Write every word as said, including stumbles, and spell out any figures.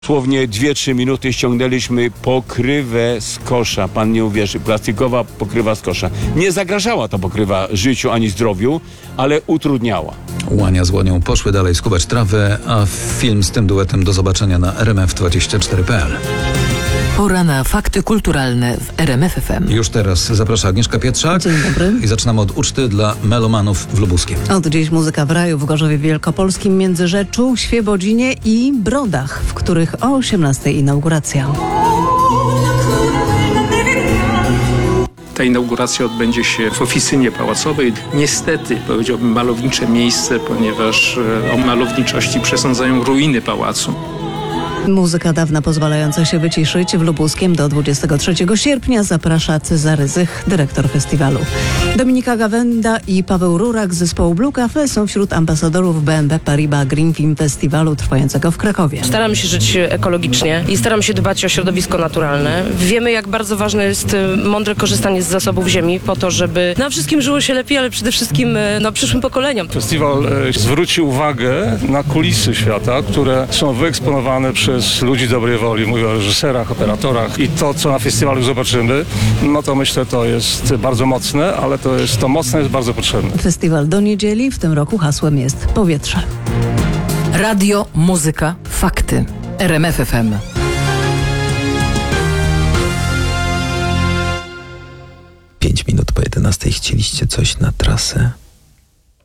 Dosłownie dwie trzy minuty ściągnęliśmy pokrywę z kosza. Pan nie uwierzy, plastikowa pokrywa z kosza. Nie zagrażała ta pokrywa życiu ani zdrowiu, ale utrudniała. Łania z Łonią poszły dalej skubać trawę, a film z tym duetem do zobaczenia na r m f dwadzieścia cztery kropka p l. Pora na fakty kulturalne w R M F F M. Już teraz zaprasza Agnieszka Pietrzak. Dzień dobry. I zaczynamy od uczty dla melomanów w Lubuskiem. Od dziś muzyka w raju w Gorzowie Wielkopolskim, Międzyrzeczu, Świebodzinie i Brodach, w których o osiemnastej inauguracja. Ta inauguracja odbędzie się w oficynie pałacowej. Niestety, powiedziałbym, malownicze miejsce, ponieważ o malowniczości przesądzają ruiny pałacu. Muzyka dawna pozwalająca się wyciszyć w Lubuskiem do dwudziestego trzeciego sierpnia zaprasza Cezary Zych, dyrektor festiwalu. Dominika Gawenda i Paweł Rurak z zespołu Blue Cafe są wśród ambasadorów B M W Paribas Green Film Festiwalu trwającego w Krakowie. Staram się żyć ekologicznie i staram się dbać o środowisko naturalne. Wiemy, jak bardzo ważne jest mądre korzystanie z zasobów ziemi po to, żeby nam wszystkim żyło się lepiej, ale przede wszystkim no, przyszłym pokoleniom. Festiwal e, zwrócił uwagę na kulisy świata, które są wyeksponowane przez ludzi dobrej woli. Mówię o reżyserach, operatorach i to, co na festiwalu zobaczymy, no to myślę, to jest bardzo mocne, ale to jest to mocne jest bardzo potrzebne. Festiwal do niedzieli, w tym roku hasłem jest powietrze. Radio, muzyka, fakty. R M F F M. Pięć minut po jedenastej chcieliście coś na trasę?